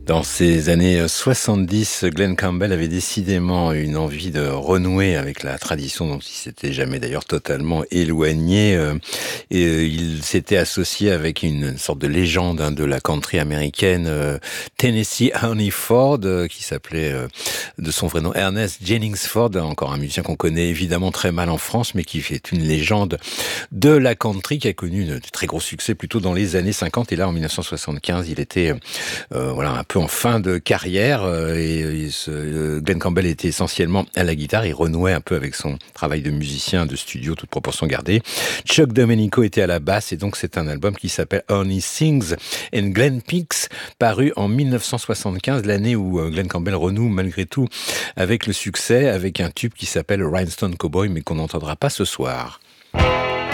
Dans ces années 70, Glenn Campbell avait décidément une envie de renouer avec la tradition dont il s'était jamais d'ailleurs totalement éloigné. Il s'était associé avec une sorte de légende de la country américaine, Tennessee Ernie Ford, qui s'appelait de son vrai nom Ernest Jennings Ford, encore un musicien qu'on connaît évidemment très mal en France, mais qui est une légende de la country, qui a connu de très gros succès plutôt dans les années 50. Et là, en 1975, il était voilà, un peu en fin de carrière, Glenn Campbell était essentiellement à la guitare. Il renouait un peu avec son travail de musicien de studio, toute proportion gardée. Chuck Domenico était à la basse, et donc c'est un album qui s'appelle Ernie Sings and Glenn Picks, paru en 1975, l'année où Glenn Campbell renoue malgré tout avec le succès, avec un tube qui s'appelle Rhinestone Cowboy, mais qu'on n'entendra pas ce soir.